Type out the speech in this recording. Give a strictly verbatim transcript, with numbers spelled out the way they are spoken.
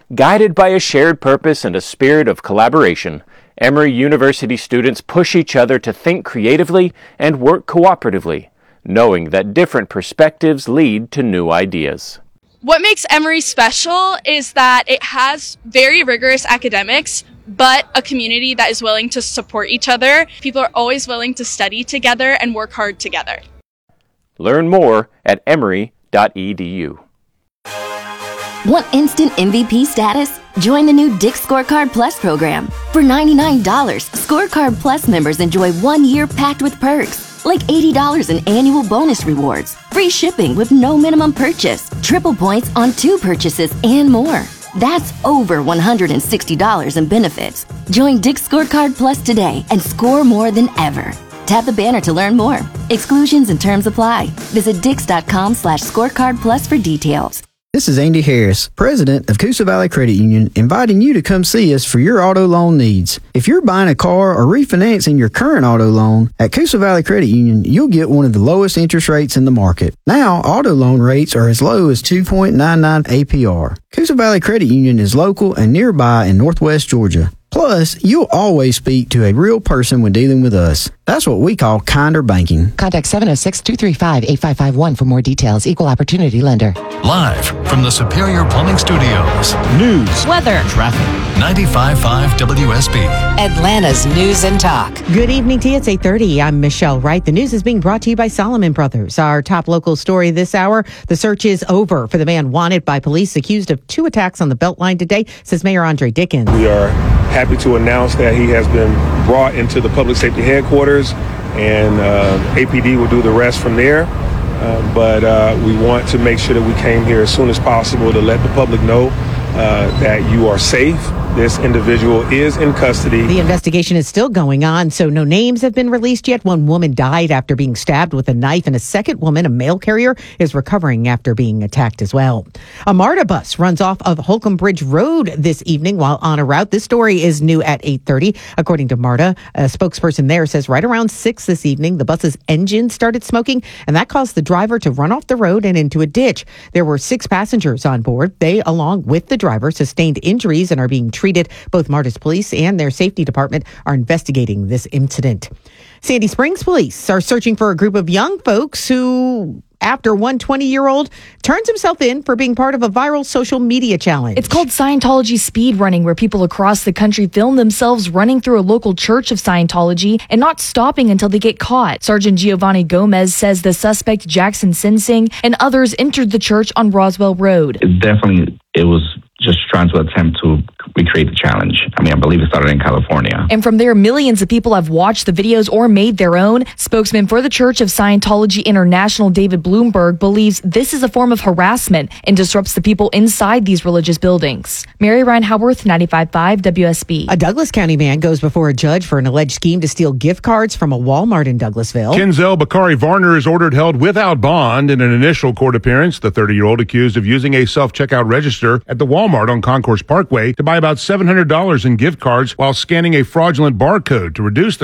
Guided by a shared purpose and a spirit of collaboration, Emory University students push each other to think creatively and work cooperatively, knowing that different perspectives lead to new ideas. What makes Emory special is that it has very rigorous academics, but a community that is willing to support each other. People are always willing to study together and work hard together. Learn more at emory dot e d u. Want instant M V P status? Join the new Dick's Scorecard Plus program. For ninety-nine dollars, Scorecard Plus members enjoy one year packed with perks, like eighty dollars in annual bonus rewards, free shipping with no minimum purchase, triple points on two purchases, and more. That's over one hundred sixty dollars in benefits. Join Dick's Scorecard Plus today and score more than ever. Tap the banner to learn more. Exclusions and terms apply. Visit dix.com slash scorecard plus for details. This is Andy Harris, president of Coosa Valley Credit Union, inviting you to come see us for your auto loan needs. If you're buying a car or refinancing your current auto loan, at Coosa Valley Credit Union, you'll get one of the lowest interest rates in the market. Now, auto loan rates are as low as two point nine nine A P R. Coosa Valley Credit Union is local and nearby in Northwest Georgia. Plus, you'll always speak to a real person when dealing with us. That's what we call kinder banking. Contact seven oh six, two three five, eight five five one for more details. Equal Opportunity Lender. Live from the Superior Plumbing Studios. News, weather, traffic. ninety-five point five W S B. Atlanta's News and Talk. Good evening to you. It's eight thirty. I'm Michelle Wright. The news is being brought to you by Solomon Brothers. Our top local story this hour, the search is over for the man wanted by police accused of two attacks on the Beltline today, says Mayor Andre Dickens. We are happy to announce that he has been brought into the public safety headquarters, and uh, A P D will do the rest from there. Uh, but uh, we want to make sure that we came here as soon as possible to let the public know uh, that you are safe. This individual is in custody. The investigation is still going on, so no names have been released yet. One woman died after being stabbed with a knife, and a second woman, a mail carrier, is recovering after being attacked as well. A MARTA bus runs off of Holcomb Bridge Road this evening while on a route. This story is new at eight thirty. According to MARTA, a spokesperson there says right around six this evening, the bus's engine started smoking, and that caused the driver to run off the road and into a ditch. There were six passengers on board. They, along with the driver, sustained injuries and are being treated. Both MARTA's police and their safety department are investigating this incident. Sandy Springs police are searching for a group of young folks who, after one twenty-year-old turns himself in for being part of a viral social media challenge. It's called Scientology speed running, where people across the country film themselves running through a local church of Scientology and not stopping until they get caught. Sergeant Giovanni Gomez says the suspect, Jackson Sinsing, and others entered the church on Roswell Road. It definitely, it was just trying to attempt to recreate the challenge. I mean, I believe it started in California. And from there, millions of people have watched the videos or made their own. Spokesman for the Church of Scientology International, David Bloomberg, believes this is a form of harassment and disrupts the people inside these religious buildings. Mary Ryan Howarth, ninety-five point five W S B. A Douglas County man goes before a judge for an alleged scheme to steal gift cards from a Walmart in Douglasville. Kenzel Bakari Varner is ordered held without bond in an initial court appearance. The thirty-year-old accused of using a self-checkout register at the Walmart on Concourse Parkway to buy about seven hundred dollars in gift cards while scanning a fraudulent barcode to reduce the